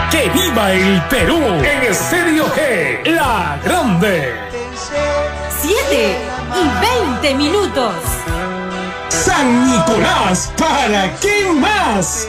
¡Que viva el Perú! En Estadio G, La Grande. 7:20. San Nicolás, ¿para qué más?